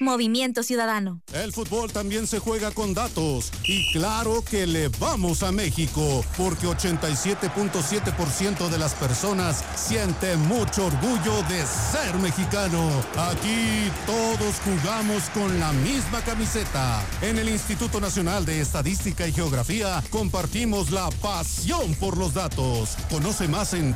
Movimiento Ciudadano. El fútbol también se juega con datos. Y claro que le vamos a México, porque 87.7% de las personas siente mucho orgullo de ser mexicano. Aquí todos jugamos con la misma camiseta. En el Instituto Nacional de Estadística y Geografía compartimos la pasión por los datos. Conoce más en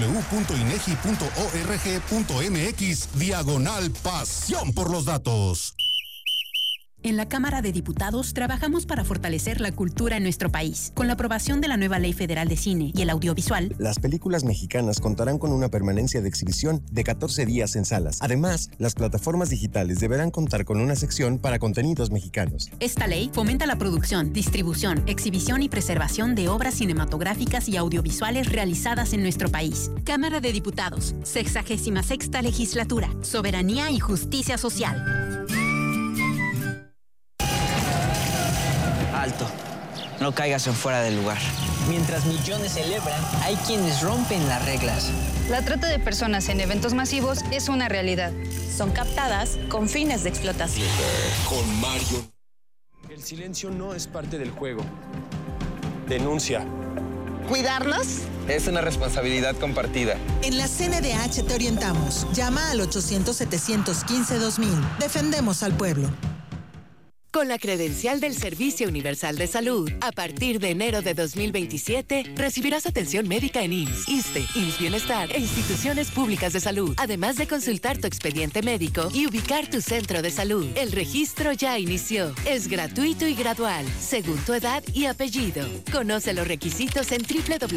www.inegi.org.mx/pasión por los datos. En la Cámara de Diputados trabajamos para fortalecer la cultura en nuestro país. Con la aprobación de la nueva Ley Federal de Cine y el Audiovisual, las películas mexicanas contarán con una permanencia de exhibición de 14 días en salas. Además, las plataformas digitales deberán contar con una sección para contenidos mexicanos. Esta ley fomenta la producción, distribución, exhibición y preservación de obras cinematográficas y audiovisuales realizadas en nuestro país. Cámara de Diputados, 66ª Legislatura, Soberanía y Justicia Social. Alto, no caigas en fuera del lugar. Mientras millones celebran, hay quienes rompen las reglas. La trata de personas en eventos masivos es una realidad. Son captadas con fines de explotación. Con Mario. El silencio no es parte del juego. Denuncia. ¿Cuidarnos? Es una responsabilidad compartida. En la CNDH te orientamos. Llama al 800-715-2000. Defendemos al pueblo. Con la credencial del Servicio Universal de Salud, a partir de enero de 2027, recibirás atención médica en IMSS, ISSSTE, IMSS Bienestar e instituciones públicas de salud, además de consultar tu expediente médico y ubicar tu centro de salud. El registro ya inició. Es gratuito y gradual, según tu edad y apellido. Conoce los requisitos en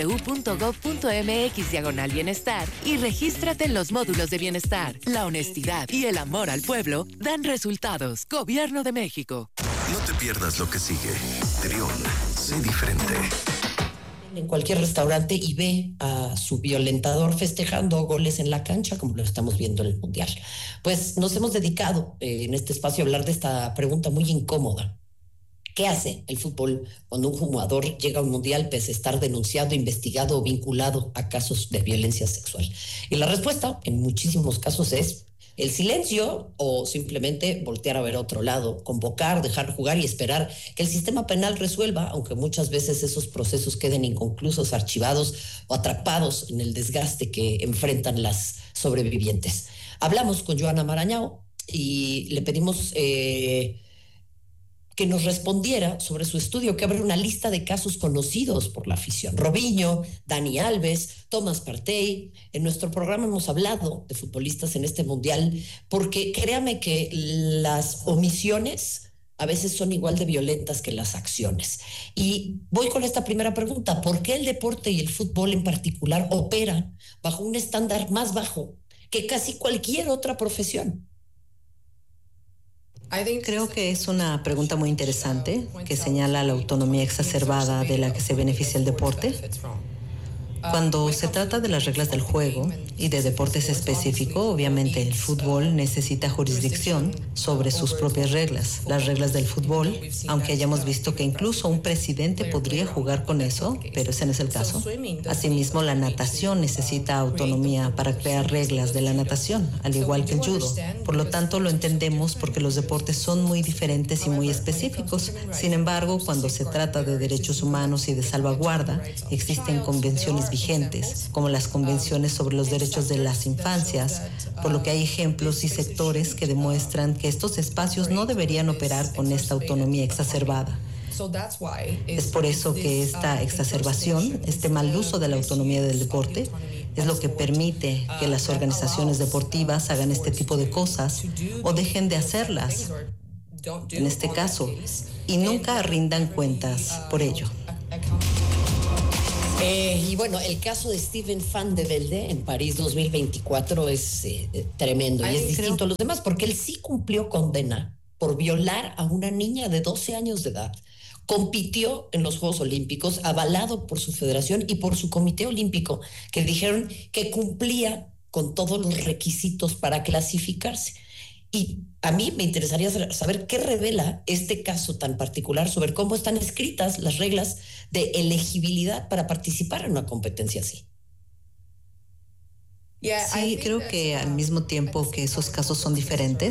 www.gov.mx/bienestar y regístrate en los módulos de bienestar. La honestidad y el amor al pueblo dan resultados. Gobierno de México. No te pierdas lo que sigue. Trión, sé diferente. En cualquier restaurante y ve a su violentador festejando goles en la cancha, como lo estamos viendo en el Mundial. Pues nos hemos dedicado en este espacio a hablar de esta pregunta muy incómoda. ¿Qué hace el fútbol cuando un jugador llega a un Mundial pese a estar denunciado, investigado o vinculado a casos de violencia sexual? Y la respuesta, en muchísimos casos, es el silencio o simplemente voltear a ver a otro lado, convocar, dejar jugar y esperar que el sistema penal resuelva, aunque muchas veces esos procesos queden inconclusos, archivados o atrapados en el desgaste que enfrentan las sobrevivientes. Hablamos con Joana Marañao y le pedimos que nos respondiera sobre su estudio que abre una lista de casos conocidos por la afición. Robinho, Dani Alves, Thomas Partey. En nuestro programa hemos hablado de futbolistas en este Mundial porque créame que las omisiones a veces son igual de violentas que las acciones. Y voy con esta primera pregunta. ¿Por qué el deporte y el fútbol en particular operan bajo un estándar más bajo que casi cualquier otra profesión? Creo que es una pregunta muy interesante que señala la autonomía exacerbada de la que se beneficia el deporte. Cuando se trata de las reglas del juego y de deportes específicos, obviamente el fútbol necesita jurisdicción sobre sus propias reglas. Las reglas del fútbol, aunque hayamos visto que incluso un presidente podría jugar con eso, pero ese no es el caso. Asimismo, la natación necesita autonomía para crear reglas de la natación, al igual que el judo. Por lo tanto, lo entendemos porque los deportes son muy diferentes y muy específicos. Sin embargo, cuando se trata de derechos humanos y de salvaguarda, existen convenciones vigentes, como las convenciones sobre los derechos de las infancias, por lo que hay ejemplos y sectores que demuestran que estos espacios no deberían operar con esta autonomía exacerbada. Es por eso que esta exacerbación, este mal uso de la autonomía del deporte, es lo que permite que las organizaciones deportivas hagan este tipo de cosas o dejen de hacerlas, en este caso, y nunca rindan cuentas por ello. Y bueno, el caso de Steven Van de Velde en París 2024 es tremendo y es distinto a los demás porque él sí cumplió condena por violar a una niña de 12 años de edad. Compitió en los Juegos Olímpicos avalado por su federación y por su comité olímpico, que dijeron que cumplía con todos los requisitos para clasificarse. Y a mí me interesaría saber qué revela este caso tan particular sobre cómo están escritas las reglas de elegibilidad para participar en una competencia así. Sí, creo que al mismo tiempo que esos casos son diferentes,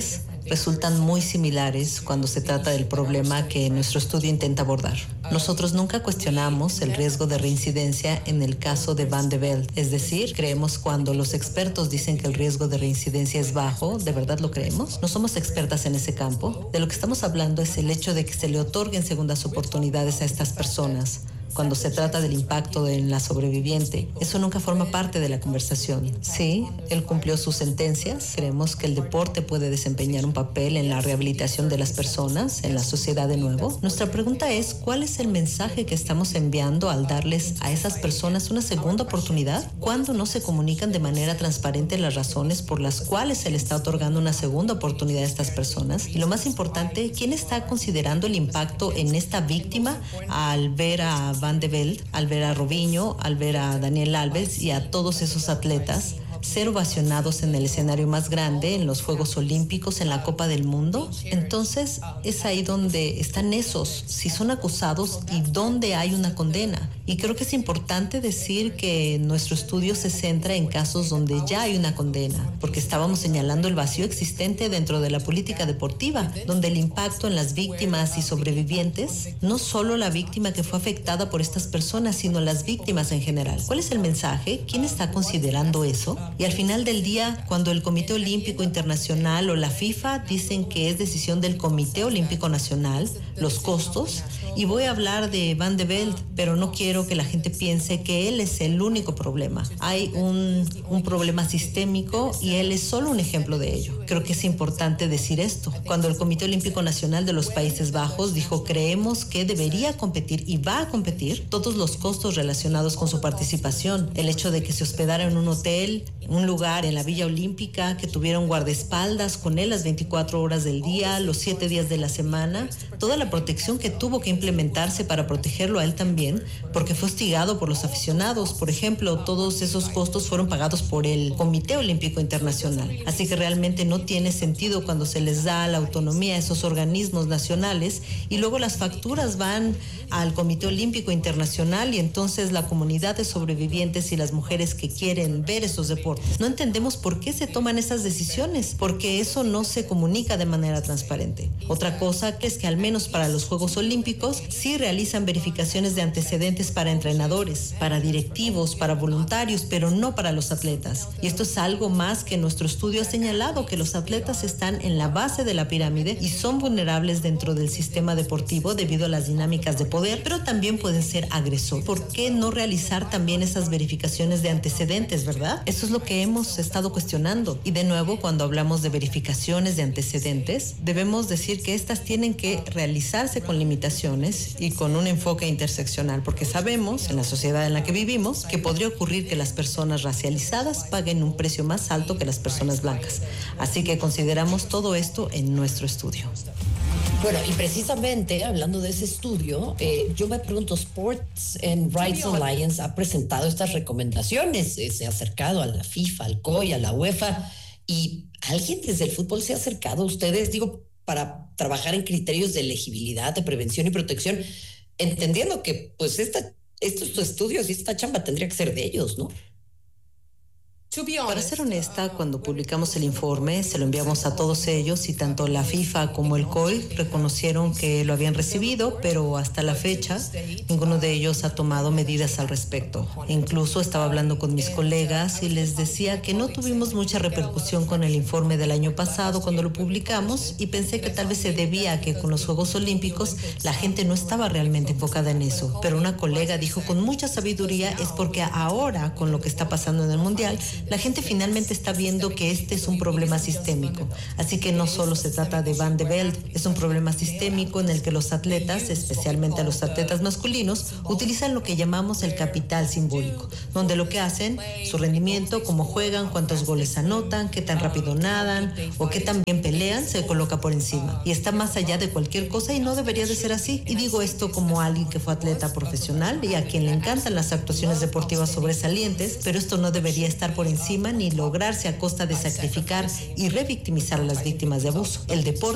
resultan muy similares cuando se trata del problema que nuestro estudio intenta abordar. Nosotros nunca cuestionamos el riesgo de reincidencia en el caso de Van de Velde, es decir, creemos cuando los expertos dicen que el riesgo de reincidencia es bajo, ¿de verdad lo creemos? No somos expertas en ese campo. De lo que estamos hablando es el hecho de que se le otorguen segundas oportunidades a estas personas. Cuando se trata del impacto en la sobreviviente, eso nunca forma parte de la conversación. Sí, él cumplió sus sentencias. Creemos que el deporte puede desempeñar un papel en la rehabilitación de las personas, en la sociedad de nuevo. Nuestra pregunta es, ¿cuál es el mensaje que estamos enviando al darles a esas personas una segunda oportunidad? ¿Cuándo no se comunican de manera transparente las razones por las cuales se le está otorgando una segunda oportunidad a estas personas? Y lo más importante, ¿quién está considerando el impacto en esta víctima al ver a Van de Velde, al ver a Robinho, al ver a Daniel Alves y a todos esos atletas ser ovacionados en el escenario más grande, en los Juegos Olímpicos, en la Copa del Mundo? Entonces es ahí donde están esos, si son acusados y dónde hay una condena. Y creo que es importante decir que nuestro estudio se centra en casos donde ya hay una condena, porque estábamos señalando el vacío existente dentro de la política deportiva, donde el impacto en las víctimas y sobrevivientes, no solo la víctima que fue afectada por estas personas, sino las víctimas en general. ¿Cuál es el mensaje? ¿Quién está considerando eso? Y al final del día, cuando el Comité Olímpico Internacional o la FIFA dicen que es decisión del Comité Olímpico Nacional, los costos, y voy a hablar de Van de Velde, pero no quiero que la gente piense que él es el único problema. Hay un problema sistémico y él es solo un ejemplo de ello. Creo que es importante decir esto. Cuando el Comité Olímpico Nacional de los Países Bajos dijo, creemos que debería competir y va a competir, todos los costos relacionados con su participación, el hecho de que se hospedara en un hotel, un lugar en la Villa Olímpica, que tuviera un guardaespaldas con él las 24 horas del día, los 7 días de la semana, toda la protección que tuvo que implementarse para protegerlo a él también, porque fue hostigado por los aficionados. Por ejemplo, todos esos costos fueron pagados por el Comité Olímpico Internacional. Así que realmente no tiene sentido cuando se les da la autonomía a esos organismos nacionales y luego las facturas van al Comité Olímpico Internacional y entonces la comunidad de sobrevivientes y las mujeres que quieren ver esos deportes. No entendemos por qué se toman esas decisiones, porque eso no se comunica de manera transparente. Otra cosa es que al menos para los Juegos Olímpicos sí realizan verificaciones de antecedentes para entrenadores, para directivos, para voluntarios, pero no para los atletas. Y esto es algo más que nuestro estudio ha señalado, que los atletas están en la base de la pirámide y son vulnerables dentro del sistema deportivo debido a las dinámicas de poder, pero también pueden ser agresores. ¿Por qué no realizar también esas verificaciones de antecedentes, verdad? Eso es lo que hemos estado cuestionando. Y de nuevo, cuando hablamos de verificaciones de antecedentes, debemos decir que estas tienen que realizarse con limitaciones y con un enfoque interseccional, porque sabemos, en la sociedad en la que vivimos, que podría ocurrir que las personas racializadas paguen un precio más alto que las personas blancas. Así que consideramos todo esto en nuestro estudio. Bueno, y precisamente hablando de ese estudio, yo me pregunto, Sports and Rights Alliance ha presentado estas recomendaciones, se ha acercado a la FIFA, al COI, a la UEFA, y ¿alguien desde el fútbol se ha acercado a ustedes, digo, para trabajar en criterios de elegibilidad, de prevención y protección, entendiendo que pues estos estudios y esta chamba tendría que ser de ellos, ¿no? Para ser honesta, cuando publicamos el informe, se lo enviamos a todos ellos y tanto la FIFA como el COI reconocieron que lo habían recibido, pero hasta la fecha ninguno de ellos ha tomado medidas al respecto. Incluso estaba hablando con mis colegas y les decía que no tuvimos mucha repercusión con el informe del año pasado cuando lo publicamos y pensé que tal vez se debía a que con los Juegos Olímpicos la gente no estaba realmente enfocada en eso. Pero una colega dijo con mucha sabiduría, es porque ahora con lo que está pasando en el Mundial, la gente finalmente está viendo que este es un problema sistémico. Así que no solo se trata de Van de Velde, es un problema sistémico en el que los atletas, especialmente los atletas masculinos, utilizan lo que llamamos el capital simbólico, donde lo que hacen, su rendimiento, cómo juegan, cuántos goles anotan, qué tan rápido nadan o qué tan bien pelean, se coloca por encima. Y está más allá de cualquier cosa y no debería de ser así. Y digo esto como alguien que fue atleta profesional y a quien le encantan las actuaciones deportivas sobresalientes, pero esto no debería estar por encima ni lograrse a costa de sacrificar y revictimizar a las víctimas de abuso. El deporte